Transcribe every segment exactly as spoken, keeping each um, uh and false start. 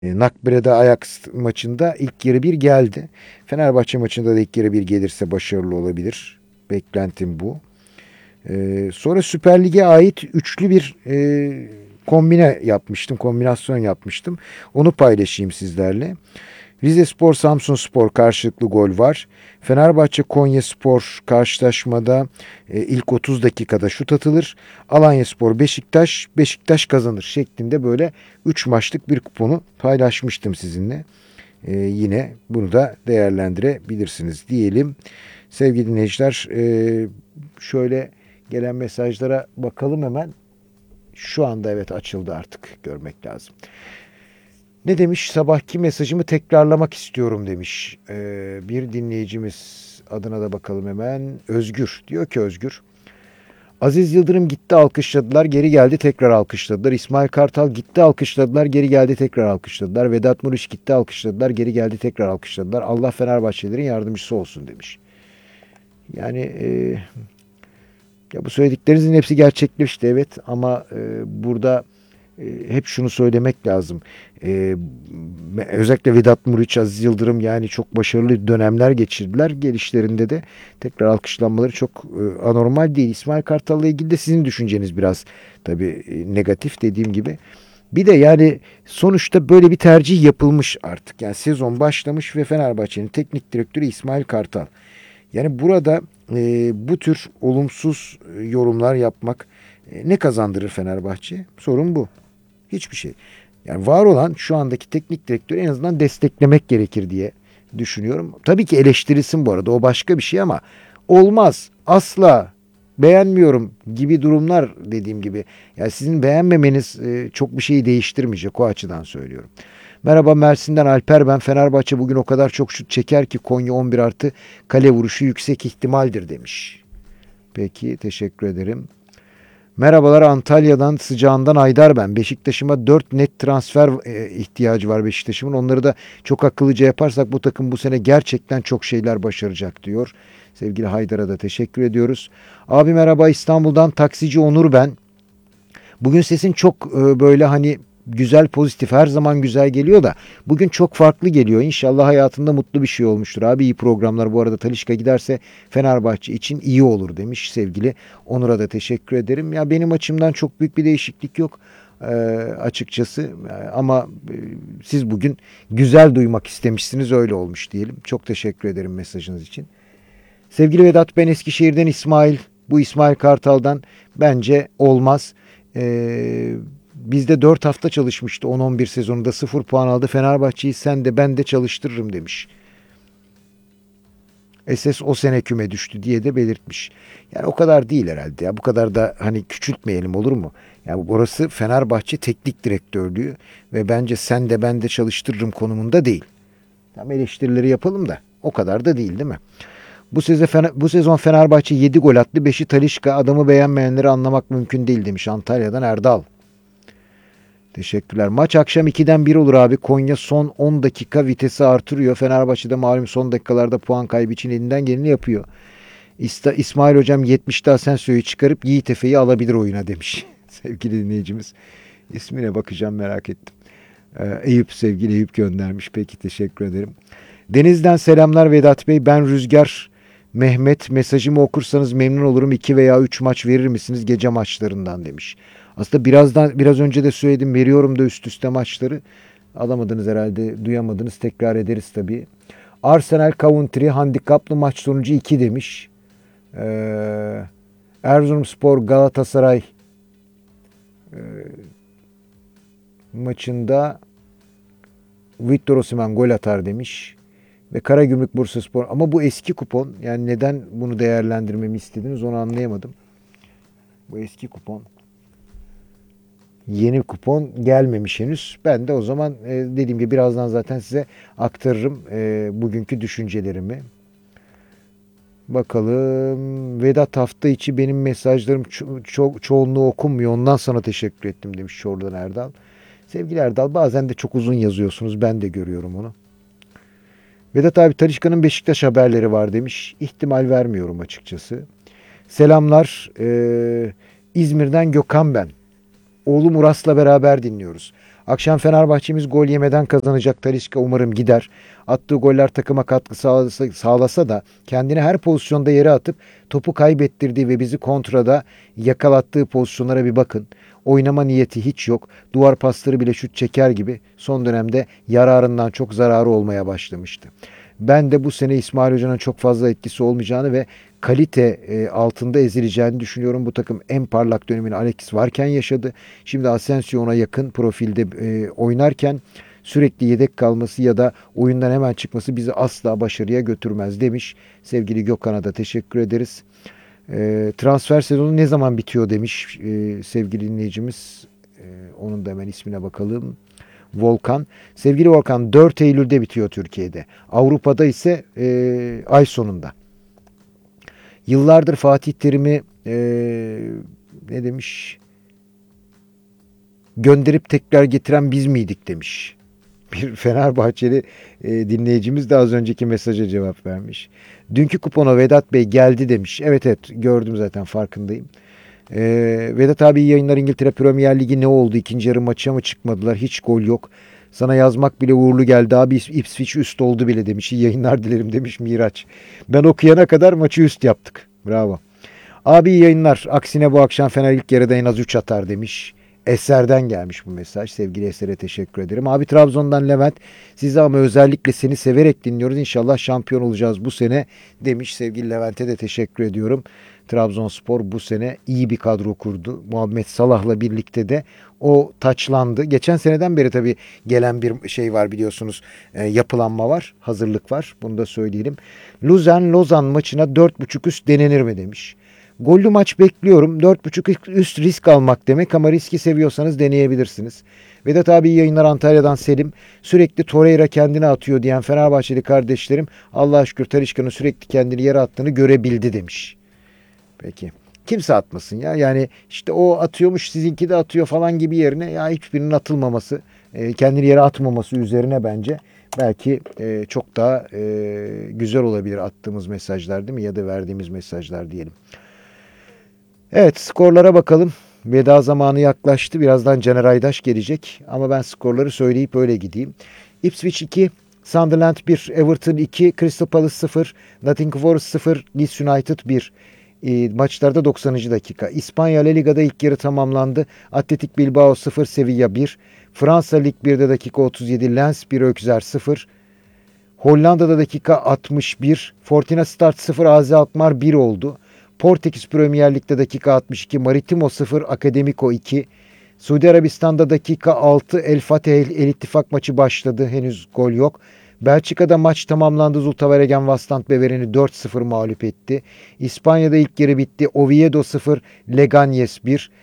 E, Nakbire'de Ajax maçında ilk yarı bir geldi. Fenerbahçe maçında da ilk yarı bir gelirse başarılı olabilir. Beklentim bu. E, sonra Süper Lig'e ait üçlü bir e, kombine yapmıştım. Kombinasyon yapmıştım. Onu paylaşayım sizlerle. Rizespor Samsunspor karşılıklı gol var. Fenerbahçe Konyaspor karşılaşmada e, ilk otuz dakikada şut atılır. Alanyaspor Beşiktaş Beşiktaş kazanır şeklinde böyle üç maçlık bir kuponu paylaşmıştım sizinle. E, yine bunu da değerlendirebilirsiniz diyelim. Sevgili dinleyiciler, e, şöyle gelen mesajlara bakalım hemen. Şu anda evet açıldı, artık görmek lazım. Ne demiş? Sabahki mesajımı tekrarlamak istiyorum demiş. Ee, bir dinleyicimiz, adına da bakalım hemen. Özgür. Diyor ki Özgür. Aziz Yıldırım gitti alkışladılar, geri geldi tekrar alkışladılar. İsmail Kartal gitti alkışladılar, geri geldi tekrar alkışladılar. Vedat Muriç gitti alkışladılar, geri geldi tekrar alkışladılar. Allah Fenerbahçelilerin yardımcısı olsun demiş. Yani e, ya bu söylediklerinizin hepsi gerçekleşti evet, ama e, burada e, hep şunu söylemek lazım. E, özellikle Vedat Muriç, Aziz Yıldırım yani çok başarılı dönemler geçirdiler. Gelişlerinde de tekrar alkışlanmaları çok e, anormal değil. İsmail Kartal'la ilgili de sizin düşünceniz biraz tabii e, negatif, dediğim gibi. Bir de yani sonuçta böyle bir tercih yapılmış artık. Yani sezon başlamış ve Fenerbahçe'nin teknik direktörü İsmail Kartal. Yani burada e, bu tür olumsuz e, yorumlar yapmak e, ne kazandırır Fenerbahçe? Sorun bu. Hiçbir şey. Yani var olan şu andaki teknik direktörü en azından desteklemek gerekir diye düşünüyorum. Tabii ki eleştirilsin bu arada, o başka bir şey, ama olmaz, asla beğenmiyorum gibi durumlar, dediğim gibi. Yani sizin beğenmemeniz e, çok bir şeyi değiştirmeyecek, o açıdan söylüyorum. Merhaba Mersin'den Alper, ben Fenerbahçe bugün o kadar çok şut çeker ki Konya on bir artı kale vuruşu yüksek ihtimaldir demiş. Peki, teşekkür ederim. Merhabalar Antalya'dan, sıcağından Aydar ben. Beşiktaş'ıma dört net transfer e, ihtiyacı var Beşiktaş'ımın. Onları da çok akıllıca yaparsak bu takım bu sene gerçekten çok şeyler başaracak diyor. Sevgili Haydar'a da teşekkür ediyoruz. Abi merhaba, İstanbul'dan taksici Onur ben. Bugün sesin çok e, böyle hani güzel, pozitif, her zaman güzel geliyor da bugün çok farklı geliyor. İnşallah hayatında mutlu bir şey olmuştur abi. İyi programlar bu arada. Talisca giderse Fenerbahçe için iyi olur demiş sevgili Onur'a da teşekkür ederim. Ya benim açımdan çok büyük bir değişiklik yok e, açıkçası, e, ama e, siz bugün güzel duymak istemişsiniz, öyle olmuş diyelim. Çok teşekkür ederim mesajınız için. Sevgili Vedat, ben Eskişehir'den İsmail. Bu İsmail Kartal'dan bence olmaz. Ee, bizde dört hafta çalışmıştı, on on bir sezonunda sıfır puan aldı. Fenerbahçe'yi sen de ben de çalıştırırım demiş. Esas o sene küme düştü diye de belirtmiş. Yani o kadar değil herhalde ya. Bu kadar da hani küçültmeyelim, olur mu? Yani burası Fenerbahçe Teknik Direktörlüğü ve bence sen de ben de çalıştırırım konumunda değil. Tam eleştirileri yapalım da o kadar da değil, değil mi? Bu sezon, bu sezon Fenerbahçe yedi gol attı. beşi Talisca. Adamı beğenmeyenleri anlamak mümkün değil demiş Antalya'dan Erdal. Teşekkürler. Maç akşam ikiden bir olur abi. Konya son on dakika vitesi artırıyor. Fenerbahçe'de malum son dakikalarda puan kaybı için elinden geleni yapıyor. İsta, İsmail hocam yetmişte Asensio'yu çıkarıp Yiğit Efe'yi alabilir oyuna demiş. Sevgili dinleyicimiz. İsmine bakacağım, merak ettim. Ee, Eyüp, sevgili Eyüp göndermiş. Peki, teşekkür ederim. Deniz'den selamlar Vedat Bey. Ben Rüzgar Mehmet. Mesajımı okursanız memnun olurum. iki veya üç maç verir misiniz gece maçlarından demiş. Aslında birazdan biraz önce de söyledim, veriyorum da üst üste maçları. Alamadınız herhalde, duyamadınız. Tekrar ederiz tabii. Arsenal Coventry handikaplı maç sonucu iki demiş. Ee, Erzurumspor Galatasaray e, maçında Victor Osimhen gol atar demiş. Ve Karagümrük Bursaspor. Ama bu eski kupon. Yani neden bunu değerlendirmemi istediniz onu anlayamadım. Bu eski kupon. Yeni kupon gelmemiş henüz. Ben de o zaman e, dediğim gibi birazdan zaten size aktarırım e, bugünkü düşüncelerimi. Bakalım. Vedat, hafta içi benim mesajlarım ço- ço- çoğunluğu okunmuyor. Ondan sana teşekkür ettim demiş Çorlu'dan Erdal. Sevgili Erdal, bazen de çok uzun yazıyorsunuz. Ben de görüyorum onu. Vedat abi, Talisca'nın Beşiktaş haberleri var demiş. İhtimal vermiyorum açıkçası. Selamlar. Ee, İzmir'den Gökhan ben. Oğlum Uras'la beraber dinliyoruz. Akşam Fenerbahçe'miz gol yemeden kazanacak. Talisca umarım gider. Attığı goller takıma katkı sağlasa, sağlasa da kendini her pozisyonda yere atıp topu kaybettirdiği ve bizi kontrada yakalattığı pozisyonlara bir bakın. Oynama niyeti hiç yok. Duvar pasları bile şut çeker gibi son dönemde yararından çok zararı olmaya başlamıştı. Ben de bu sene İsmail Hoca'nın çok fazla etkisi olmayacağını ve kalite e, altında ezileceğini düşünüyorum. Bu takım en parlak dönemini Alexis varken yaşadı. Şimdi Asensio ona yakın profilde e, oynarken sürekli yedek kalması ya da oyundan hemen çıkması bizi asla başarıya götürmez demiş. Sevgili Gökhan'a da teşekkür ederiz. E, transfer sezonu ne zaman bitiyor demiş e, sevgili dinleyicimiz. E, onun da hemen ismine bakalım. Volkan. Sevgili Volkan, dört Eylül'de bitiyor Türkiye'de. Avrupa'da ise e, ay sonunda. Yıllardır Fatih Terim'i e, ne demiş? Gönderip tekrar getiren biz miydik demiş. Bir Fenerbahçeli e, dinleyicimiz de az önceki mesaja cevap vermiş. Dünkü kupona Vedat Bey geldi demiş. Evet evet, gördüm zaten, farkındayım. Ee, Vedat abi, iyi yayınlar. İngiltere Premier Ligi ne oldu? İkinci yarı maça mı çıkmadılar? Hiç gol yok. Sana yazmak bile uğurlu geldi abi. Ipswich üst oldu bile demiş. İyi yayınlar dilerim demiş Miraç. Ben okuyana kadar maçı üst yaptık. Bravo. Abi iyi yayınlar. Aksine bu akşam Fener ilk yarıda en az üç atar demiş. Eser'den gelmiş bu mesaj. Sevgili Eser'e teşekkür ederim. Abi Trabzon'dan Levent. Sizi ama özellikle seni severek dinliyoruz. İnşallah şampiyon olacağız bu sene demiş. Sevgili Levent'e de teşekkür ediyorum. Trabzonspor bu sene iyi bir kadro kurdu. Muhammed Salah'la birlikte de o taçlandı. Geçen seneden beri tabii gelen bir şey var biliyorsunuz. E, yapılanma var, hazırlık var. Bunu da söyleyelim. Luzern-Lozan maçına dört buçuk üst denenir mi demiş. Gollü maç bekliyorum. dört buçuk üst risk almak demek ama riski seviyorsanız deneyebilirsiniz. Vedat abi iyi yayınlar. Antalya'dan Selim. Sürekli Torreira kendini atıyor diyen Fenerbahçeli kardeşlerim Allah'a şükür Talisca'nın sürekli kendini yere attığını görebildi demiş. Peki. Kimse atmasın ya. Yani işte o atıyormuş, sizinki de atıyor falan gibi yerine ya hiçbirinin atılmaması, kendini yere atmaması üzerine bence belki çok daha güzel olabilir attığımız mesajlar, değil mi? Ya da verdiğimiz mesajlar diyelim. Evet, skorlara bakalım. Veda zamanı yaklaştı. Birazdan Caner Aydaş gelecek. Ama ben skorları söyleyip öyle gideyim. Ipswich iki, Sunderland bir, Everton iki, Crystal Palace sıfır, Nottingham Forest sıfır, Leeds United bir. E, maçlarda doksanıncı dakika. İspanya La Liga'da ilk yarı tamamlandı. Atletik Bilbao sıfır, Sevilla bir. Fransa Lig birde dakika otuz yedi, Lens bir, Ökzer sıfır. Hollanda'da dakika altmış bir, Fortuna Start sıfır, A Z Alkmaar bir oldu. Portekiz Premier Lig'de dakika altmış iki, Maritimo sıfır, Akademiko iki. Suudi Arabistan'da dakika altı, El Fatih El İttifak maçı başladı. Henüz gol yok. Belçika'da maç tamamlandı. Zultaveregen Wasland Beveren'i dört sıfır mağlup etti. İspanya'da ilk yarı bitti. Oviedo sıfır, Leganés bir.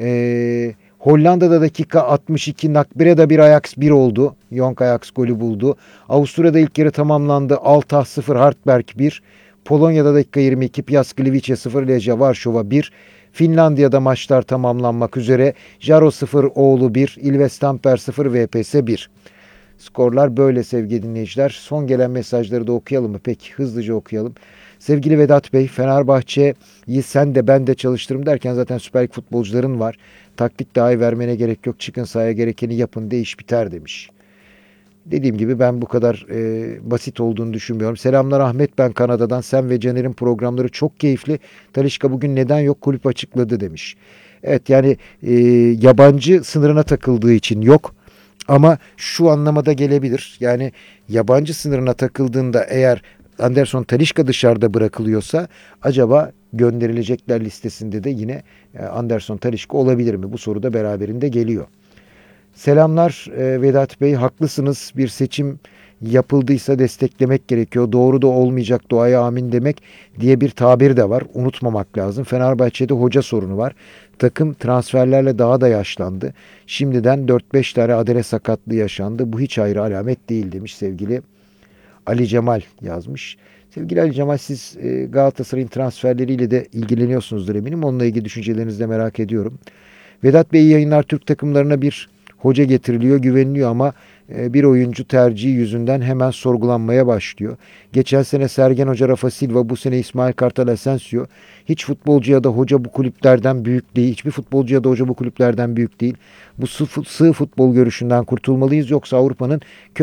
Ee, Hollanda'da dakika altmış iki, Nakbreda bir, Ajax bir oldu. Young Ajax golü buldu. Avusturya'da ilk yarı tamamlandı. Altah sıfır, Hartberg bir. Polonya'da dakika yirmi iki, Piast Gliwice sıfır, Legia Varşova bir. Finlandiya'da maçlar tamamlanmak üzere. Jaro sıfır, Oğlu bir, Ilves Tampere sıfır, V P S bir. Skorlar böyle sevgili dinleyiciler. Son gelen mesajları da okuyalım mı? Peki, hızlıca okuyalım. Sevgili Vedat Bey, Fenerbahçe'yi sen de ben de çalıştırım derken zaten Süper Lig futbolcuların var. Taktik dahi vermene gerek yok. Çıkın sahaya, gerekeni yapın de iş biter demiş. Dediğim gibi ben bu kadar e, basit olduğunu düşünmüyorum. Selamlar Ahmet, ben Kanada'dan. Sen ve Caner'in programları çok keyifli. Talisca bugün neden yok, kulüp açıkladı demiş. Evet, yani e, yabancı sınırına takıldığı için yok. Ama şu anlamada gelebilir. Yani yabancı sınırına takıldığında eğer Anderson Talisca dışarıda bırakılıyorsa acaba gönderilecekler listesinde de yine Anderson Talisca olabilir mi? Bu soru da beraberinde geliyor. Selamlar Vedat Bey, haklısınız. Bir seçim yapıldıysa desteklemek gerekiyor. Doğru da olmayacak, duaya amin demek diye bir tabir de var. Unutmamak lazım. Fenerbahçe'de hoca sorunu var. Takım transferlerle daha da yaşlandı. Şimdiden dört beş tane adele sakatlığı yaşandı. Bu hiç ayrı alamet değil demiş sevgili Ali Cemal yazmış. Sevgili Ali Cemal, siz Galatasaray'ın transferleriyle de ilgileniyorsunuzdur eminim. Onunla ilgili düşüncelerinizi de merak ediyorum. Vedat Bey, yayınlar. Türk takımlarına bir hoca getiriliyor, güveniliyor ama e, bir oyuncu tercihi yüzünden hemen sorgulanmaya başlıyor. Geçen sene Sergen Hoca Rafa Silva, bu sene İsmail Kartal Asensio. Hiç futbolcu ya da hoca bu kulüplerden büyük değil. Hiçbir futbolcu ya da hoca bu kulüplerden büyük değil. Bu sığ, sığ futbol görüşünden kurtulmalıyız. Yoksa Avrupa'nın